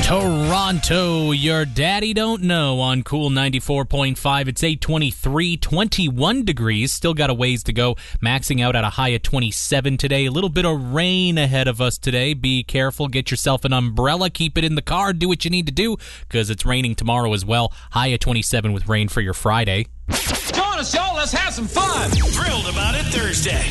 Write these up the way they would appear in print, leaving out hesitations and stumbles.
Toronto, your daddy don't know on Cool 94.5. It's 8:23, 21 degrees. Still got a ways to go, maxing out at a high of 27 today. A little bit of rain ahead of us today. Be careful. Get yourself an umbrella. Keep it in the car. Do what you need to do because it's raining tomorrow as well. High of 27 with rain for your Friday. Join us, y'all. Let's have some fun. Thrilled About It Thursday.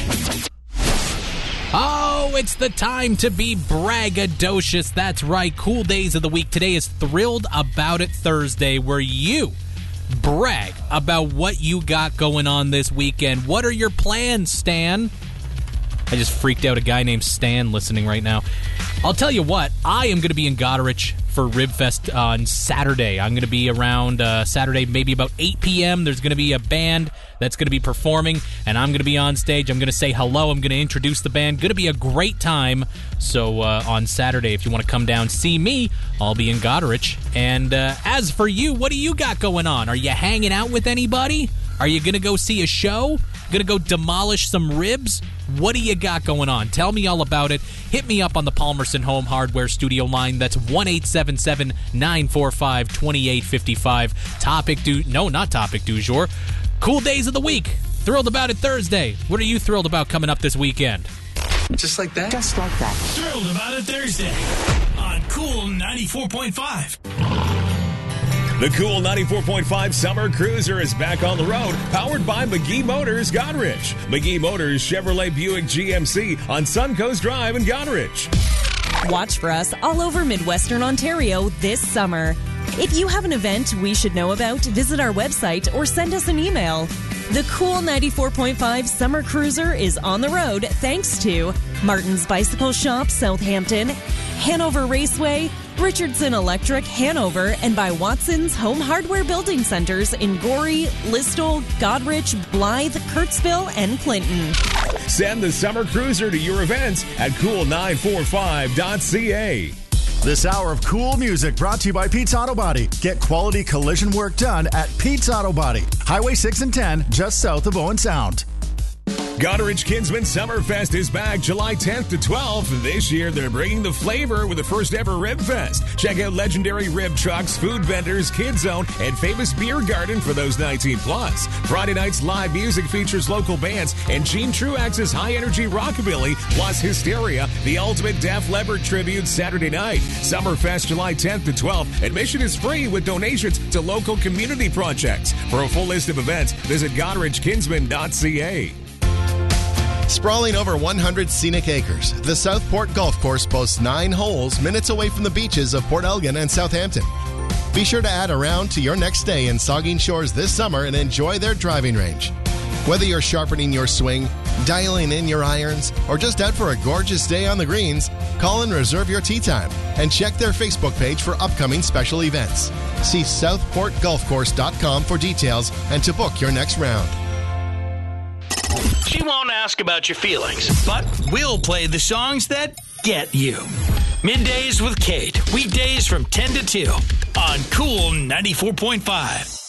Oh, it's the time to be braggadocious. That's right. Cool days of the week. Today is Thrilled About It Thursday, where you brag about what you got going on this weekend. What are your plans, Stan? I just freaked out a guy named Stan listening right now. I'll tell you what, I am going to be in Goderich for Ribfest on Saturday. I'm going to be around Saturday, maybe about 8 p.m. There's going to be a band that's going to be performing, and I'm going to be on stage. I'm going to say hello. I'm going to introduce the band. Going to be a great time. So on Saturday, if you want to come down, see me, I'll be in Goderich. And as for you, what do you got going on? Are you hanging out with anybody? Are you going to go see a show? Going to go demolish some ribs? What do you got going on? Tell me all about it. Hit me up on the Palmerston Home Hardware Studio line. That's 1-877-945-2855. Not topic du jour. Cool days of the week. Thrilled About It Thursday. What are you thrilled about coming up this weekend? Just like that? Just like that. Thrilled About It Thursday on Cool 94.5. The Cool 94.5 Summer Cruiser is back on the road, powered by McGee Motors, Goderich. McGee Motors Chevrolet Buick GMC on Suncoast Drive in Goderich. Watch for us all over Midwestern Ontario this summer. If you have an event we should know about, visit our website or send us an email. The Cool 94.5 Summer Cruiser is on the road thanks to Martin's Bicycle Shop, Southampton, Hanover Raceway, Richardson Electric, Hanover, and by Watson's Home Hardware Building Centers in Gorey, Listowel, Goderich, Blythe, Kirksville, and Clinton. Send the Summer Cruiser to your events at cool945.ca. This hour of cool music brought to you by Pete's Auto Body. Get quality collision work done at Pete's Auto Body. Highway 6 and 10, just south of Owen Sound. Goderich Kinsman Summerfest is back July 10th to 12th. This year, they're bringing the flavor with the first ever Rib Fest. Check out legendary rib trucks, food vendors, Kid Zone, and famous beer garden for those 19 plus. Friday night's live music features local bands and Gene Truax's high energy rockabilly, plus Hysteria, the ultimate Def Leppard tribute Saturday night. Summerfest July 10th to 12th. Admission is free with donations to local community projects. For a full list of events, visit GoderichKinsman.ca. Sprawling over 100 scenic acres, the Southport Golf Course boasts 9 holes minutes away from the beaches of Port Elgin and Southampton. Be sure to add a round to your next stay in Saugeen Shores this summer and enjoy their driving range. Whether you're sharpening your swing, dialing in your irons, or just out for a gorgeous day on the greens, call and reserve your tee time and check their Facebook page for upcoming special events. See southportgolfcourse.com for details and to book your next round. She won't ask about your feelings, but we'll play the songs that get you. Middays with Kate, weekdays from 10 to 2 on Cool 94.5.